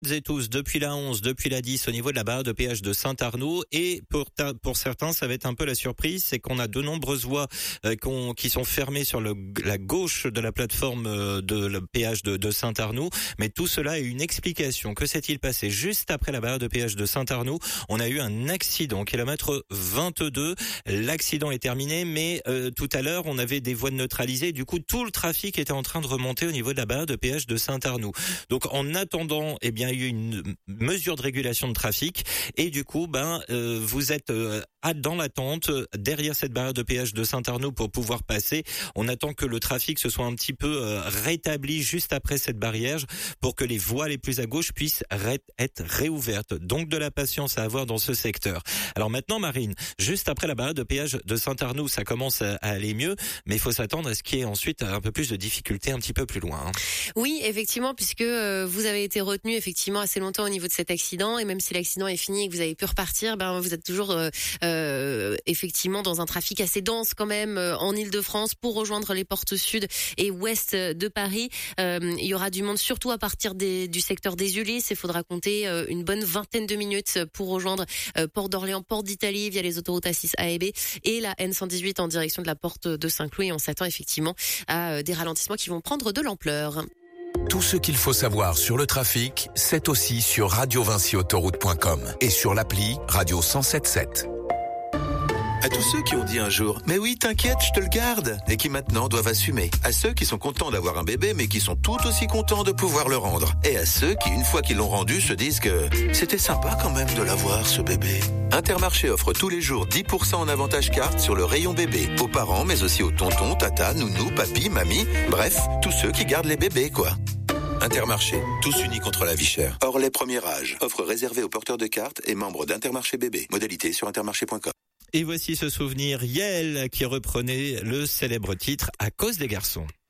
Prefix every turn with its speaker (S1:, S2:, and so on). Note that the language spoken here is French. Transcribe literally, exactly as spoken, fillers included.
S1: et tous, depuis la onze, depuis la dix, au niveau de la barrière de péage de Saint-Arnoux. Et pour ta, pour certains, ça va être un peu la surprise, c'est qu'on a de nombreuses voies euh, qu'on, qui sont fermées sur le, la gauche de la plateforme euh, de le péage de, de Saint-Arnoux. Mais tout cela a une explication. Que s'est-il passé? Juste après la barrière de péage de Saint-Arnoux, on a eu un accident, kilomètre vingt-deux. L'accident est terminé, mais euh, tout à l'heure, on avait des voies neutralisées. Du coup, tout le trafic était en train de remonter au niveau de la barrière de péage de Saint-Arnoux. Donc, en attendant, eh bien, il y a eu une mesure de régulation de trafic et du coup, ben, euh, vous êtes euh, dans l'attente derrière cette barrière de péage de Saint-Arnoux pour pouvoir passer. On attend que le trafic se soit un petit peu euh, rétabli juste après cette barrière pour que les voies les plus à gauche puissent ré- être réouvertes. Donc, de la patience à avoir dans ce secteur. Alors maintenant, Marine, juste après la barrière de péage de Saint-Arnoux, ça commence à aller mieux, mais il faut s'attendre à ce qu'il y ait ensuite un peu plus de difficultés un petit peu plus loin. Hein.
S2: Oui, effectivement, puisque euh, vous avez été retenu effectivement assez longtemps au niveau de cet accident, et même si l'accident est fini et que vous avez pu repartir, ben vous êtes toujours euh, euh, effectivement dans un trafic assez dense quand même euh, en Île-de-France pour rejoindre les portes sud et ouest de Paris. Euh, il y aura du monde surtout à partir des, du secteur des Ulysses. Il faudra compter euh, une bonne vingtaine de minutes pour rejoindre euh, Port d'Orléans, Port d'Italie via les autoroutes A six, A et B et la N cent dix-huit en direction de la porte de Saint-Cloud. Et on s'attend effectivement à euh, des ralentissements qui vont prendre de l'ampleur.
S3: Tout ce qu'il faut savoir sur le trafic, c'est aussi sur radio vinci autoroute point com et sur l'appli Radio cent sept sept.
S4: À tous ceux qui ont dit un jour « Mais oui, t'inquiète, je te le garde » et qui maintenant doivent assumer. À ceux qui sont contents d'avoir un bébé mais qui sont tout aussi contents de pouvoir le rendre. Et à ceux qui, une fois qu'ils l'ont rendu, se disent que c'était sympa quand même de l'avoir, ce bébé. Intermarché offre tous les jours dix pour cent en avantage carte sur le rayon bébé. Aux parents, mais aussi aux tontons, tata, nounou, papy, mamie. Bref, tous ceux qui gardent les bébés, quoi. Intermarché, tous unis contre la vie chère. Hors les premiers âges. Offre réservée aux porteurs de cartes et membres d'Intermarché bébé. Modalité sur intermarché point com.
S1: Et voici ce souvenir Yael qui reprenait le célèbre titre À cause des garçons.